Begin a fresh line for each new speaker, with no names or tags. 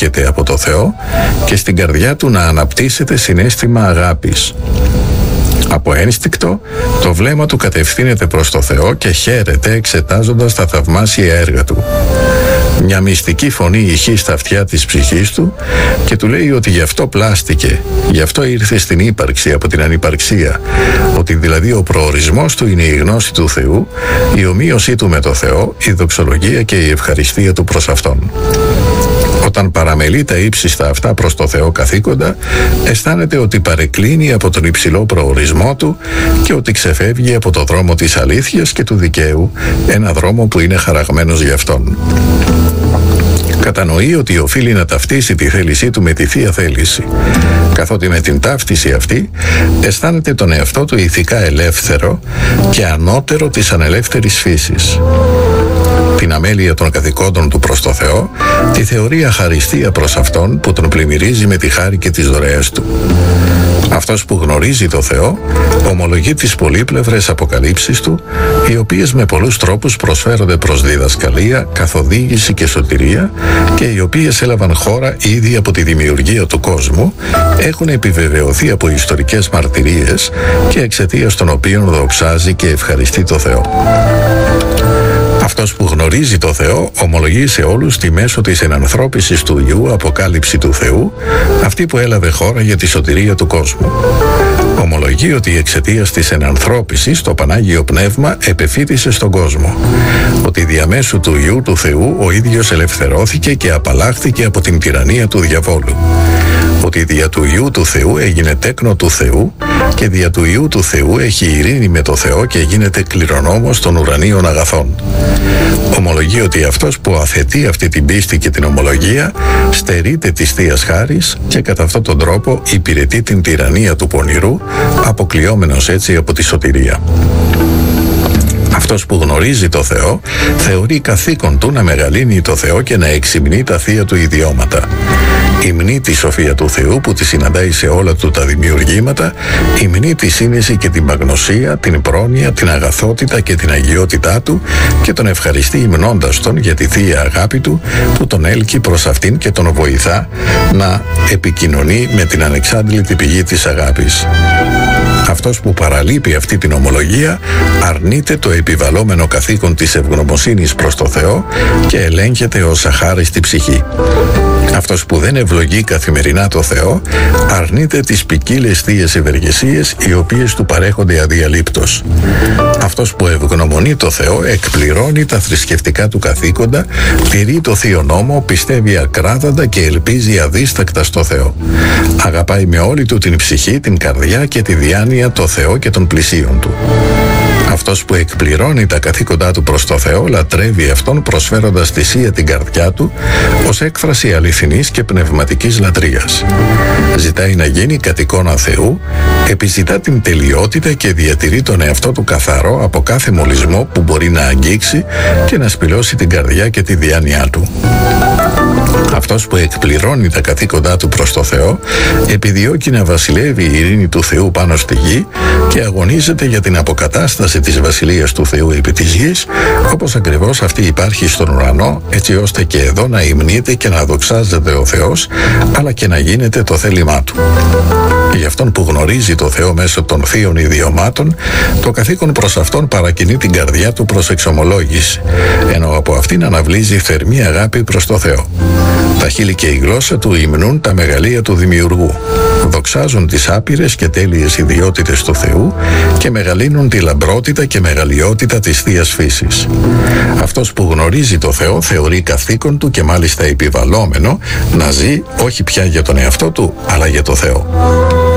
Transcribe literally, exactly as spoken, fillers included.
εμπλέκεται από το Θεό και στην καρδιά του να αναπτύσσεται συναίσθημα αγάπης. Από ένστικτο, το βλέμμα του κατευθύνεται προς το Θεό και χαίρεται εξετάζοντας τα θαυμάσια έργα του. Μια μυστική φωνή ηχεί στα αυτιά της ψυχής του και του λέει ότι γι' αυτό πλάστηκε, γι' αυτό ήρθε στην ύπαρξη από την ανυπαρξία, ότι δηλαδή ο προορισμός του είναι η γνώση του Θεού, η ομοίωσή του με το Θεό, η δοξολογία και η ευχαριστία του προς Αυτόν. Όταν παραμελεί τα ύψιστα αυτά προς το Θεό καθήκοντα, αισθάνεται ότι παρεκκλίνει από τον υψηλό προορισμό του και ότι ξεφεύγει από το δρόμο της αλήθειας και του δικαίου, ένα δρόμο που είναι χαραγμένος για Αυτόν. Κατανοεί ότι οφείλει να ταυτίσει τη θέλησή του με τη Θεία Θέληση, καθότι με την ταύτιση αυτή αισθάνεται τον εαυτό του ηθικά ελεύθερο και ανώτερο της ανελεύθερης φύσης. Την αμέλεια των καθηκόντων του προς το Θεό τη θεωρεί αχαριστία προς Αυτόν που τον πλημμυρίζει με τη χάρη και τις δωρεές του. Αυτός που γνωρίζει το Θεό ομολογεί τις πολύπλευρες αποκαλύψεις του, οι οποίες με πολλούς τρόπους προσφέρονται προς διδασκαλία, καθοδήγηση και σωτηρία και οι οποίες έλαβαν χώρα ήδη από τη δημιουργία του κόσμου, έχουν επιβεβαιωθεί από ιστορικές μαρτυρίες και εξαιτίας των οποίων δοξάζει και ευχαριστεί το Θεό. Αυτός που γνωρίζει το Θεό ομολογεί σε όλους τη μέσω της ενανθρώπισης του Υιού αποκάλυψη του Θεού, αυτή που έλαβε χώρα για τη σωτηρία του κόσμου. Ομολογεί ότι εξαιτίας της ενανθρώπισης το Πανάγιο Πνεύμα επεφύτησε στον κόσμο, ότι διαμέσου του Υιού του Θεού ο ίδιος ελευθερώθηκε και απαλλάχθηκε από την τυραννία του διαβόλου, ότι δια του Υιού του Θεού έγινε τέκνο του Θεού και δια του Υιού του Θεού έχει ειρήνη με το Θεό και γίνεται κληρονόμος των ουρανίων αγαθών. Ομολογεί ότι αυτός που αθετεί αυτή την πίστη και την ομολογία στερείται της Θείας Χάρης και κατά αυτόν τον τρόπο υπηρετεί την τυραννία του πονηρού, αποκλειόμενος έτσι από τη σωτηρία. Αυτός που γνωρίζει το Θεό θεωρεί καθήκον του να μεγαλύνει το Θεό και να εξυμνεί τα θεία του ιδιώματα. Υμνεί τη σοφία του Θεού που τη συναντάει σε όλα του τα δημιουργήματα, υμνεί τη σύνεση και την παγνωσία, την πρόνοια, την αγαθότητα και την αγιότητά του και τον ευχαριστεί υμνώντας τον για τη θεία αγάπη του που τον έλκει προς αυτήν και τον βοηθά να επικοινωνεί με την ανεξάντλητη πηγή της αγάπης. Αυτός που παραλείπει αυτή την ομολογία αρνείται το επιβαλόμενο καθήκον της ευγνωμοσύνης προς το Θεό και ελέγχεται ως αχάριστη ψυχή. Αυτός που δεν ευλογεί καθημερινά το Θεό αρνείται τις ποικίλες θείες ευεργεσίες οι οποίες του παρέχονται αδιαλείπτως. Αυτός που ευγνωμονεί το Θεό εκπληρώνει τα θρησκευτικά του καθήκοντα, τηρεί το Θείο Νόμο, πιστεύει ακράδαντα και ελπίζει αδίστακτα στο Θεό. Αγαπάει με όλη του την ψυχή, την καρδιά και τη διάνοια το Θεό και των πλησίων του. Αυτός που εκπληρώνει τα καθήκοντά του προς το Θεό λατρεύει Αυτόν προσφέροντας θυσία την καρδιά του ως έκφραση αληθινής και πνευματικής λατρείας. Ζητάει να γίνει κατ' εικόνα Θεού, επιζητά την τελειότητα και διατηρεί τον εαυτό του καθαρό από κάθε μολυσμό που μπορεί να αγγίξει και να σπηλώσει την καρδιά και τη διάνοιά του. Αυτός που εκπληρώνει τα καθήκοντά του προς το Θεό επιδιώκει να βασιλεύει η ειρήνη του Θεού πάνω στη γη και αγωνίζεται για την αποκατάσταση της βασιλείας του Θεού επί της γης, όπως ακριβώς αυτή υπάρχει στον ουρανό, έτσι ώστε και εδώ να υμνείται και να δοξάζεται ο Θεός, αλλά και να γίνεται το θέλημά του. Για αυτόν που γνωρίζει το Θεό μέσω των θείων ιδιωμάτων, το καθήκον προς Αυτόν παρακινεί την καρδιά του προς εξομολόγηση, ενώ από αυτήν αναβλύζει θερμή αγάπη προς το Θεό. Τα χείλη και η γλώσσα του υμνούν τα μεγαλεία του Δημιουργού, δοξάζουν τις άπειρες και τέλειες ιδιότητες του Θεού και μεγαλύνουν τη λαμπρότητα και μεγαλειότητα της Θείας Φύσης. Αυτός που γνωρίζει το Θεό θεωρεί καθήκον του και μάλιστα επιβαλόμενο να ζει όχι πια για τον εαυτό του, αλλά για το Θεό.